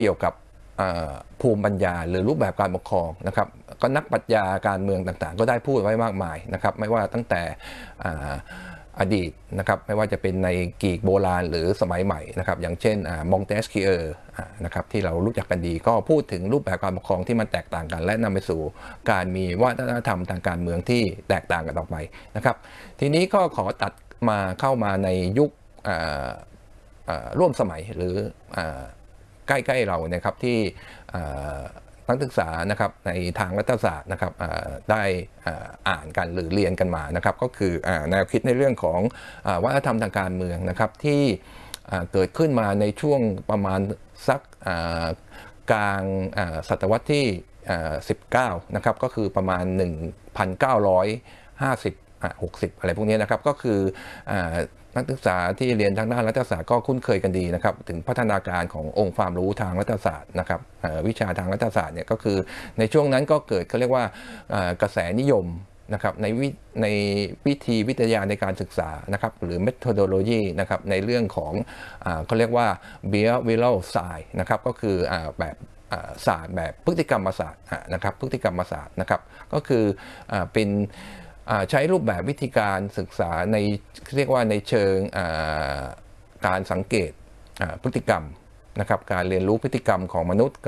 เกี่ยวกับภูมิปัญญาหรือรูปแบบการปกครองนะครับก็นักปรัชญาการเมืองต่างๆก็ได้พูดไว้มากมายนะครับไม่ว่าตั้งแต่อดีตนะครับไม่ว่าจะเป็นในกรีกโบราณหรือสมัยใหม่นะครับอย่างเช่นมองเตสคิเออร์นะครับที่เรารู้จักกันดีก็พูดถึงรูปแบบการปกครองที่มันแตกต่างกันและนำไปสู่การมีวัฒนธรรมทางการเมืองที่แตกต่างกันออกไปนะครับทีนี้ก็ขอตัดมาเข้ามาในยุคร่วมสมัยหรือใกล้ๆเรานะครับที่นักศึกษานะครับในทางรัฐศาสตร์นะครับได้อ่านกันหรือเรียนกันมานะครับก็คือแนวคิดในเรื่องของวัฒนธรรมทางการเมืองนะครับที่เกิดขึ้นมาในช่วงประมาณสักกลางศตวรรษที่19นะครับก็คือประมาณ 1950 60อะไรพวกนี้นะครับก็คือนักศึกษาที่เรียนทางด้านรัฐศาสตร์ก็คุ้นเคยกันดีนะครับถึงพัฒนาการขององค์ความรู้ทางรัฐศาสตร์นะครับวิชาทางรัฐศาสตร์เนี่ยก็คือในช่วงนั้นก็เกิดเขาเรียกว่ากระแสนิยมนะครับในวิธีวิทยาในการศึกษานะครับหรือ methodology นะครับในเรื่องของเขาเรียกว่า behavioral science นะครับก็คือแบบศาสตร์แบบพฤติกรรมศาสตร์นะครับพฤติกรรมศาสตร์นะครับก็คือเป็นใช้รูปแบบวิธีการศึกษาในเรียกว่าในเชิงการสังเกตพฤติกรรมนะครับการเรียนรู้พฤติกรรมของมนุษย์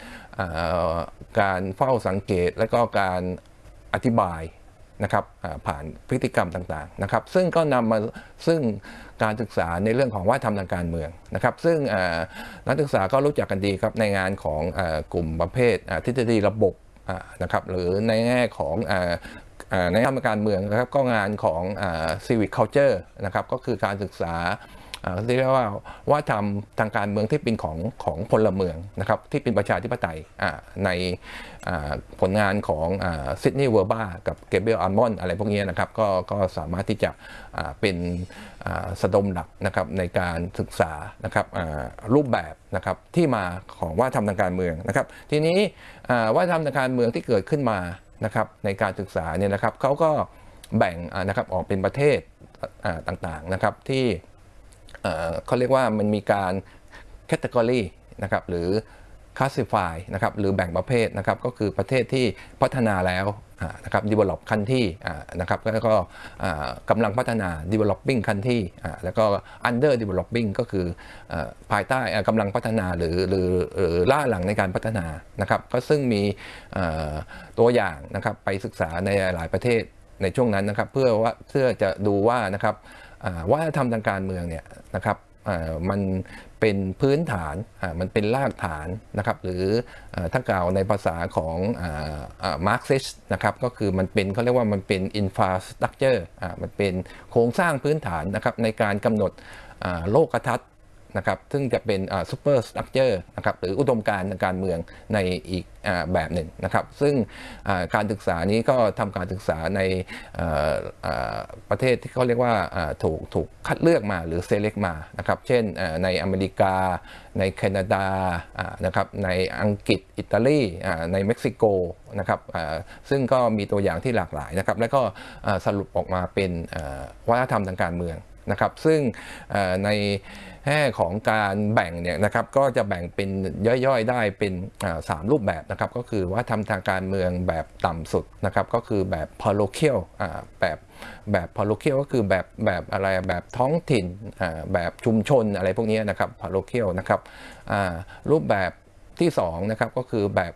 การเฝ้าสังเกตและก็การอธิบายนะครับผ่านพฤติกรรมต่างๆนะครับซึ่งก็นำมาซึ่งการศึกษาในเรื่องของวัฒนธรรมทางการเมืองนะครับซึ่งนักศึกษาก็รู้จักกันดีครับในงานของกลุ่มประเภททฤษฎีระบบนะครับหรือในแง่ของในทางการเมืองนะครับก็งานของ civic culture นะครับก็คือการศึกษาที่เรียกว่าวัฒนธรรมทางการเมืองที่เป็นของพลเมืองนะครับที่เป็นประชาธิปไตยในผลงานของซิดนีย์เวอร์บากับเกเบรียลอาร์มอนด์อะไรพวกนี้นะครับก็สามารถที่จะเป็นสะดมหลักนะครับในการศึกษานะครับรูปแบบนะครับที่มาของวัฒนธรรมทางการเมืองนะครับทีนี้วัฒนธรรมทางการเมืองที่เกิดขึ้นมานะครับในการศึกษาเนี่ยนะครับเขาก็แบ่งนะครับออกเป็นประเทศต่างๆนะครับที่เขาเรียกว่ามันมีการ category นะครับหรือ classify นะครับหรือแบ่งประเภทนะครับก็คือประเทศที่พัฒนาแล้วนะครับ develop country นะครับแล้วก็กำลังพัฒนา developing country แล้วก็ under developing ก็คือภายใต้กำลังพัฒนาหรือล่าหลังในการพัฒนานะครับก็ซึ่งมีตัวอย่างนะครับไปศึกษาในหลายประเทศในช่วงนั้นนะครับเพื่อจะดูว่านะครับวัฒนธรรมทางการเมืองเนี่ยนะครับมันเป็นพื้นฐานมันเป็นรากฐานนะครับหรือถ้ากล่าวในภาษาของมาร์กซิสนะครับก็คือมันเป็นเขาเรียกว่ามันเป็นอินฟราสตรัคเจอร์มันเป็นโครงสร้างพื้นฐานนะครับในการกำหนดโลกทัศน์นะครับซึ่งจะเป็นซูเปอร์สตรัคเจอร์นะครับหรืออุดมการณ์ทางการเมืองในอีกแบบหนึ่งนะครับซึ่งการศึกษานี้ก็ทำการศึกษาในประเทศที่เขาเรียกว่าถูกคัดเลือกมาหรือ select มานะครับเช่นในอเมริกาในแคนาดานะครับในอังกฤษอิตาลีในเม็กซิโกนะครับซึ่งก็มีตัวอย่างที่หลากหลายนะครับแล้วก็สรุปออกมาเป็นวัฒนธรรมทางการเมืองนะครับซึ่งในแง่ของการแบ่งเนี่ยนะครับก็จะแบ่งเป็นย่อยๆได้เป็น3รูปแบบนะครับก็คือว่าทำทางการเมืองแบบต่ำสุดนะครับก็คือแบบ parochial แบบ parochial ก็คือแบบอะไรแบบท้องถิ่นแบบชุมชนอะไรพวกนี้นะครับ parochial นะครับรูปแบบที่2นะครับก็คือแบบ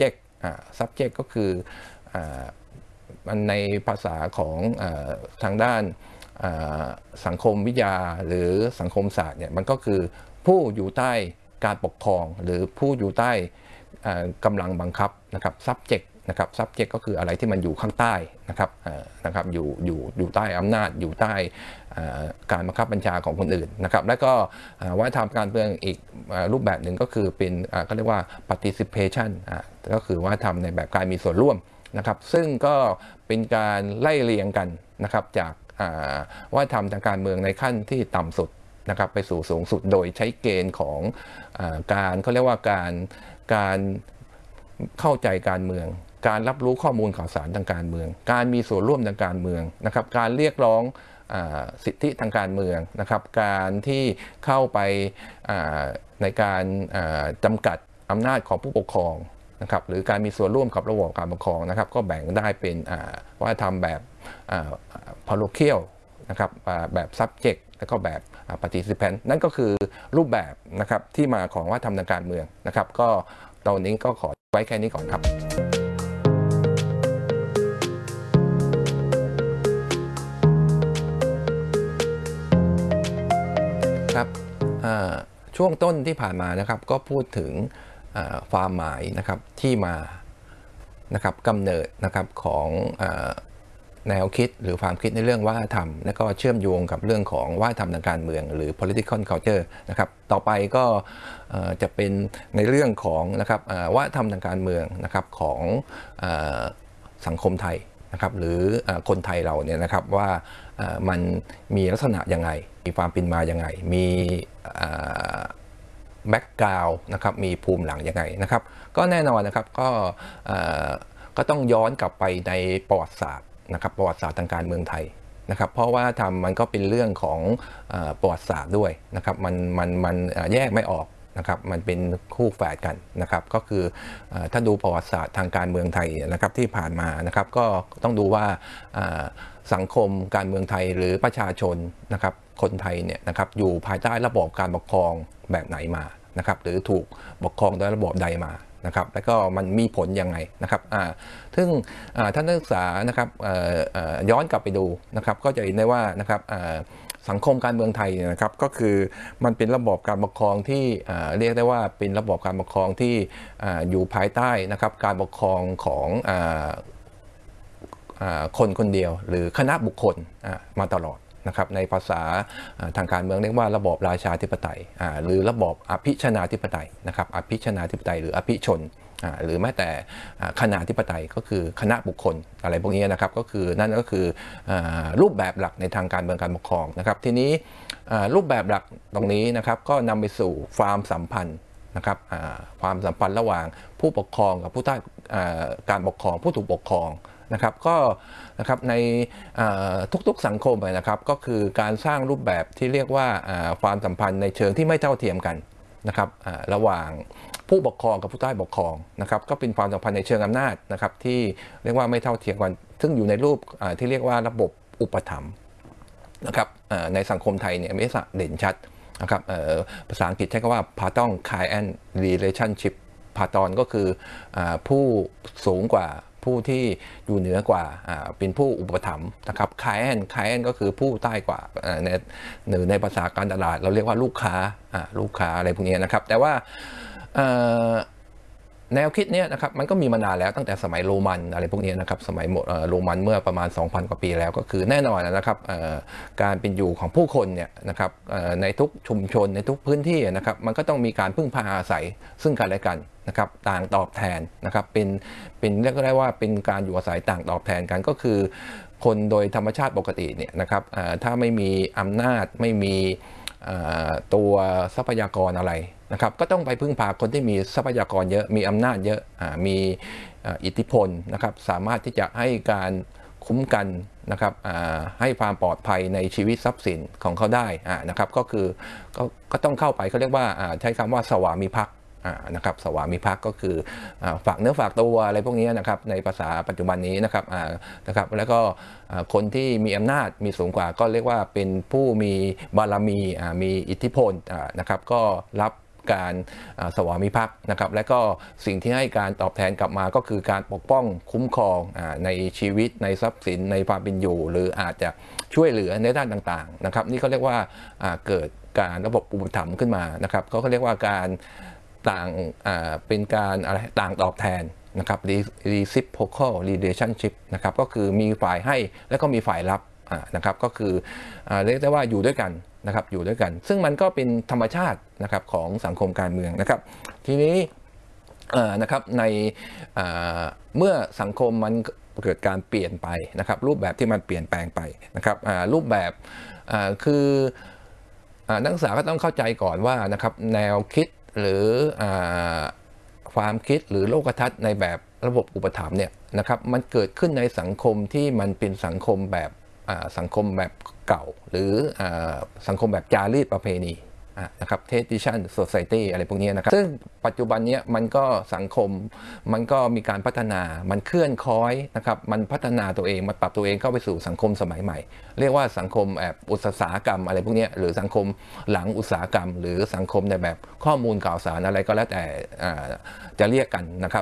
subject ก็คือในภาษาของทางด้านสังคมวิทยาหรือสังคมศาสตร์เนี่ยมันก็คือผู้อยู่ใต้การปกครองหรือผู้อยู่ใต้กำลังบังคับนะครับ subject นะครับ subject ก็คืออะไรที่มันอยู่ข้างใต้นะครับอยู่ใต้อำนาจอยู่ใต้การบังคับบัญชาของคนอื่นนะครับและก็วัฒนธรรมการเมืองอีกรูปแบบหนึ่งก็คือเป็นก็เรียกว่า participation ก็คือว่าทำในแบบการมีส่วนร่วมนะครับซึ่งก็เป็นการไล่เรียงกันนะครับจากว่าทำทางการเมืองในขั้นที่ต่ำสุดนะครับไปสู่สูงสุดโดยใช้เกณฑ์ของการเขาเรียกว่าการเข้าใจการเมืองการรับรู้ข้อมูลข่าวสารทางการเมืองการมีส่วนร่วมทางการเมืองนะครับการเรียกร้องสิทธิทางการเมืองนะครับการที่เข้าไปในการจำกัดอำนาจของผู้ปกครองนะครับหรือการมีส่วนร่วมกับระบบการปกครองนะครับก็แบ่งได้เป็นวัฒนธรรมแบบparochial นะครับแบบ subject แล้วก็แบบ participant นั่นก็คือรูปแบบนะครับที่มาของวัฒนธรรมทางการเมืองนะครับก็ตอนนี้ก็ขอไว้แค่นี้ก่อนครับครับช่วงต้นที่ผ่านมานะครับก็พูดถึงความหมายนะครับที่มานะครับกำเนิดนะครับของแนวคิดหรือความคิดในเรื่องวัฒนธรรมและก็เชื่อมโยงกับเรื่องของวัฒนธรรมทางการเมืองหรือ political culture นะครับต่อไปก็จะเป็นในเรื่องของนะครับวัฒนธรรมทางการเมืองนะครับของสังคมไทยนะครับหรือคนไทยเราเนี่ยนะครับว่ามันมีลักษณะยังไงมีความเป็นมายังไงมีแบ็กกราวด์นะครับมีภูมิหลังยังไงนะครับก็แน่นอนนะครับก็ต้องย้อนกลับไปในประวัติศาสตร์นะครับประวัติศาสตร์ทางการเมืองไทยนะครับเพราะว่ามันก็เป็นเรื่องของประวัติศาสตร์ด้วยนะครับมันแยกไม่ออกนะครับมันเป็นคู่แฝดกันนะครับก็คือถ้าดูประวัติศาสตร์ทางการเมืองไทยนะครับที่ผ่านมานะครับก็ต้องดูว่าสังคมการเมืองไทยหรือประชาชนนะครับคนไทยเนี่ยนะครับอยู่ภายใต้ระบอบการปกครองแบบไหนมานะครับหรือถูกปกครองโดยระบอบใดมานะครับแล้วก็มันมีผลยังไงนะครับซึ่งท่านนักศึกษานะครับย้อนกลับไปดูนะครับก็จะเห็นได้ว่านะครับสังคมการเมืองไทยนะครับก็คือมันเป็นระบอบการปกครองที่เรียกได้ว่าเป็นระบอบการปกครองที่อยู่ภายใต้นะครับการปกครองของคนคนเดียวหรือคณะบุคคลมาตลอดนะครับในภาษาทางการเมืองเรียกว่าระบอบราชาธิปไตยหรือระบอบอภิชนาธิปไตยนะครับอภิชนาธิปไตยหรืออภิชนหรือแม้แต่คณาธิปไตยก็คือคณะบุคคลอะไรพวกนี้นะครับก็คือนั่นก็คือรูปแบบหลักในทางการเมืองการปกครองนะครับทีนี้รูปแบบหลักตรงนี้นะครับก็นำไปสู่ความสัมพันธ์นะครับความสัมพันธ์ระหว่างผู้ปกครองกับผู้ใต้การปกครองผู้ถูกปกครองนะครับก็นะครับในทุกๆสังคมนะครับก็คือการสร้างรูปแบบที่เรียกว่าความสัมพันธ์ในเชิงที่ไม่เท่าเทียมกันนะครับระหว่างผู้ปกครองกับผู้ใต้ปกครองนะครับก็เป็นความสัมพันธ์ในเชิงอำนาจนะครับที่เรียกว่าไม่เท่าเทียมกันซึ่งอยู่ในรูปที่เรียกว่าระบบอุปถัมภ์นะครับในสังคมไทยเนี่ยไม่ได้เด่นชัดนะครับภาษาอังกฤษใช้คำว่า Patton Client Relationship Patton ก็คือผู้สูงกว่าผู้ที่อยู่เหนือกว่าเป็นผู้อุปถัมภ์นะครับคายแอนก็คือผู้ใต้กว่าในภาษาการตลาดเราเรียกว่าลูกค้าอะไรพวกนี้นะครับแต่ว่าแนวคิดนี้นะครับมันก็มีมานานแล้วตั้งแต่สมัยโรมันอะไรพวกนี้นะครับสมัยโรมันเมื่อประมาณ 2,000 กว่าปีแล้วก็คือแน่นอนนะครับการเป็นอยู่ของผู้คนเนี่ยนะครับในทุกชุมชนในทุกพื้นที่นะครับมันก็ต้องมีการพึ่งพาอาศัยซึ่งกันและกันนะครับต่างตอบแทนนะครับเป็นเรียกได้ว่าเป็นการอยู่อาศัยต่างตอบแทนกันก็คือคนโดยธรรมชาติปกติเนี่ยนะครับถ้าไม่มีอำนาจไม่มีตัวทรัพยากรอะไรนะครับก็ต้องไปพึ่งพาคนที่มีทรัพยากรเยอะมีอำนาจเยอะมีอิทธิพลนะครับสามารถที่จะให้การคุ้มกันนะครับให้ความปลอดภัยในชีวิตทรัพย์สินของเขาได้นะครับก็คือก็ต้องเข้าไปเขาเรียกว่าใช้คำว่าสวามิภักดิ์นะครับสวามิภักดิ์ก็คือฝากเนื้อฝากตัวอะไรพวกนี้นะครับในภาษาปัจจุบันนี้นะครับแล้วก็คนที่มีอำนาจมีสูงกว่าก็เรียกว่าเป็นผู้มีบารมีมีอิทธิพลนะครับก็รับการสวามิภักดิ์นะครับและก็สิ่งที่ให้การตอบแทนกลับมาก็คือการปกป้องคุ้มครองในชีวิตในทรัพย์สินในความเป็นอยู่หรืออาจจะช่วยเหลือในด้านต่างๆนะครับนี่เขาเรียกว่าเกิดการระบบอุปถัมภ์ขึ้นมานะครับเขาเรียกว่าการต่างเป็นการอะไรต่างตอบแทนนะครับ reciprocal relationship นะครับก็คือมีฝ่ายให้และก็มีฝ่ายรับนะครับก็คือเรียกได้ว่าอยู่ด้วยกันนะครับอยู่ด้วยกันซึ่งมันก็เป็นธรรมชาตินะครับของสังคมการเมืองนะครับทีนี้นะครับในเมื่อสังคมมันเกิดการเปลี่ยนไปนะครับรูปแบบที่มันเปลี่ยนแปลงไปนะครับรูปแบบคือนักศึกษาก็ต้องเข้าใจก่อนว่านะครับแนวคิดหรือความคิดหรือโลกทัศน์ในแบบระบบอุปถัมภ์เนี่ยนะครับมันเกิดขึ้นในสังคมที่มันเป็นสังคมแบบเก่าหรือสังคมแบบจารีตประเพณีนะครับ tradition society อะไรพวกนี้นะครับซึ่งปัจจุบันนี้มันก็สังคมมันก็มีการพัฒนามันเคลื่อนคล้อยนะครับมันพัฒนาตัวเองมันปรับตัวเองเข้าไปสู่สังคมสมัยใหม่เรียกว่าสังคมอุตสาหกรรมอะไรพวกนี้หรือสังคมหลังอุตสาหกรรมหรือสังคมในแบบข้อมูลข่าวสารอะไรก็แล้วแต่จะเรียกกันนะครับ